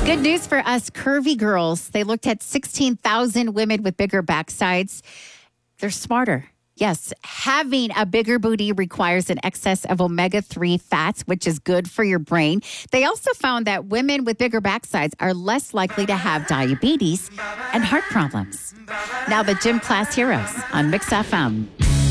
Good news for us curvy girls. They looked at 16,000 women with bigger backsides. They're smarter. Yes, having a bigger booty requires an excess of omega-3 fats, which is good for your brain. They also found that women with bigger backsides are less likely to have diabetes and heart problems. Now the Gym Class Heroes on Mix FM.